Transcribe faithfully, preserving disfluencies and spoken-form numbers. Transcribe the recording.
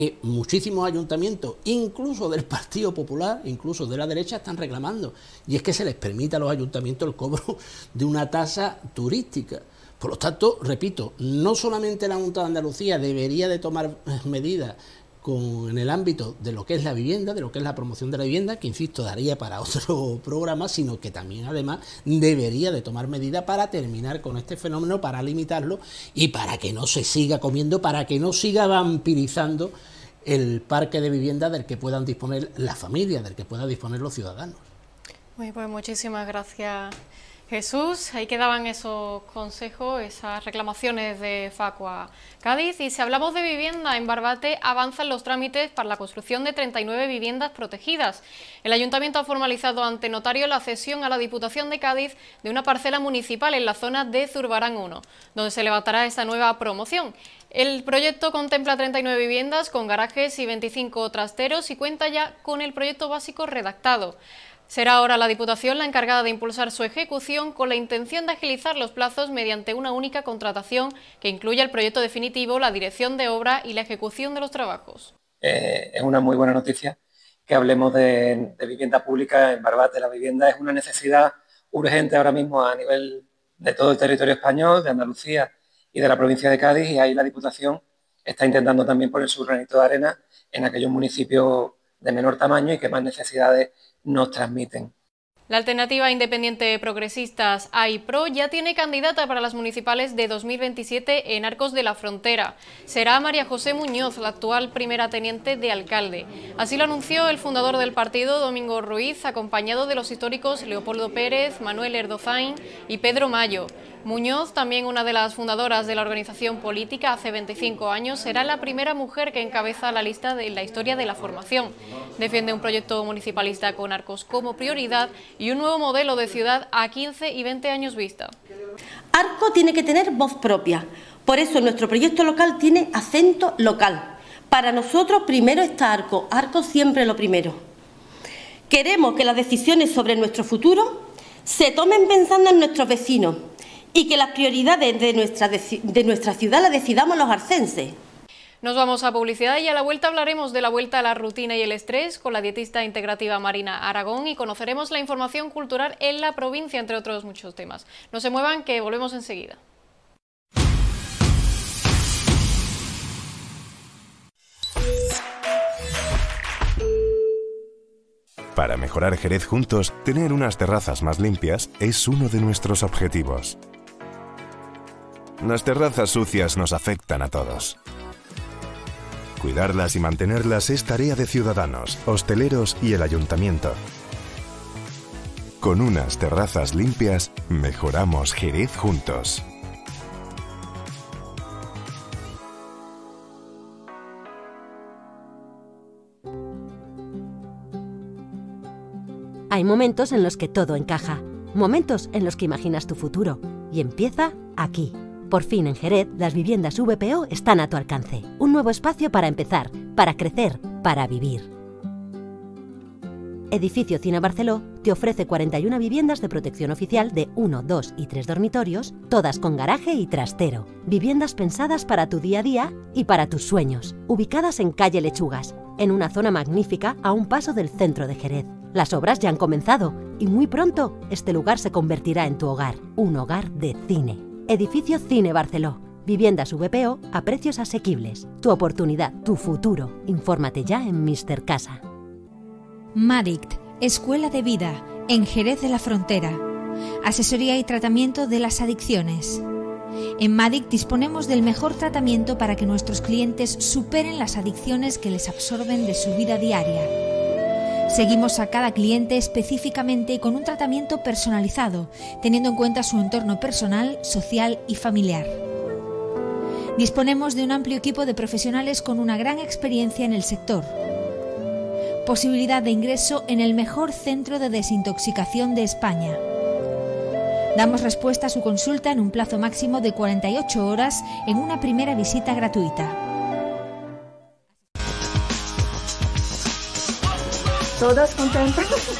que muchísimos ayuntamientos, incluso del Partido Popular, incluso de la derecha, están reclamando, y es que se les permita a los ayuntamientos el cobro de una tasa turística. Por lo tanto, repito, no solamente la Junta de Andalucía debería de tomar medidas con, en el ámbito de lo que es la vivienda, de lo que es la promoción de la vivienda, que insisto, daría para otro programa, sino que también además debería de tomar medidas para terminar con este fenómeno, para limitarlo y para que no se siga comiendo, para que no siga vampirizando el parque de vivienda del que puedan disponer las familias, del que puedan disponer los ciudadanos. Muy pues muchísimas gracias, Jesús. Ahí quedaban esos consejos, esas reclamaciones de Facua Cádiz. Y si hablamos de vivienda, en Barbate avanzan los trámites para la construcción de treinta y nueve viviendas protegidas. El Ayuntamiento ha formalizado ante notario la cesión a la Diputación de Cádiz de una parcela municipal en la zona de Zurbarán uno, donde se levantará esta nueva promoción. El proyecto contempla treinta y nueve viviendas con garajes y veinticinco trasteros y cuenta ya con el proyecto básico redactado. Será ahora la Diputación la encargada de impulsar su ejecución con la intención de agilizar los plazos mediante una única contratación que incluya el proyecto definitivo, la dirección de obra y la ejecución de los trabajos. Eh, es una muy buena noticia que hablemos de, de vivienda pública en Barbate. La vivienda es una necesidad urgente ahora mismo a nivel de todo el territorio español, de Andalucía y de la provincia de Cádiz, y ahí la Diputación está intentando también poner su granito de arena en aquellos municipios de menor tamaño y que más necesidades nos transmiten. La Alternativa Independiente Progresistas A I Pro ya tiene candidata para las municipales de dos mil veintisiete en Arcos de la Frontera. Será María José Muñoz, la actual primera teniente de alcalde. Así lo anunció el fundador del partido, Domingo Ruiz, acompañado de los históricos Leopoldo Pérez, Manuel Erdozain y Pedro Mayo. Muñoz, también una de las fundadoras de la organización política hace veinticinco años, será la primera mujer que encabeza la lista de la historia de la formación. Defiende un proyecto municipalista con Arcos como prioridad y un nuevo modelo de ciudad a quince y veinte años vista. Arcos tiene que tener voz propia, por eso nuestro proyecto local tiene acento local. Para nosotros primero está Arcos, Arcos siempre lo primero. Queremos que las decisiones sobre nuestro futuro se tomen pensando en nuestros vecinos y que las prioridades de nuestra, de nuestra ciudad las decidamos los arcenses. Nos vamos a publicidad y a la vuelta hablaremos de la vuelta a la rutina y el estrés con la dietista integrativa Marina Aragón y conoceremos la información cultural en la provincia, entre otros muchos temas. No se muevan, que volvemos enseguida. Para mejorar Jerez juntos, tener unas terrazas más limpias es uno de nuestros objetivos. Las terrazas sucias nos afectan a todos. Cuidarlas y mantenerlas es tarea de ciudadanos, hosteleros y el ayuntamiento. Con unas terrazas limpias, mejoramos Jerez juntos. Hay momentos en los que todo encaja, momentos en los que imaginas tu futuro, y empieza aquí. Por fin en Jerez, las viviendas V P O están a tu alcance. Un nuevo espacio para empezar, para crecer, para vivir. Edificio Cine Barceló te ofrece cuarenta y una viviendas de protección oficial de uno, dos y tres dormitorios, todas con garaje y trastero. Viviendas pensadas para tu día a día y para tus sueños. Ubicadas en calle Lechugas, en una zona magnífica a un paso del centro de Jerez. Las obras ya han comenzado y muy pronto este lugar se convertirá en tu hogar, un hogar de cine. Edificio Cine Barceló. Viviendas V P O a precios asequibles. Tu oportunidad, tu futuro. Infórmate ya en míster Casa. Madict, Escuela de Vida, en Jerez de la Frontera. Asesoría y tratamiento de las adicciones. En Madict disponemos del mejor tratamiento para que nuestros clientes superen las adicciones que les absorben de su vida diaria. Seguimos a cada cliente específicamente con un tratamiento personalizado, teniendo en cuenta su entorno personal, social y familiar. Disponemos de un amplio equipo de profesionales con una gran experiencia en el sector. Posibilidad de ingreso en el mejor centro de desintoxicación de España. Damos respuesta a su consulta en un plazo máximo de cuarenta y ocho horas en una primera visita gratuita. ¿Todos contentos?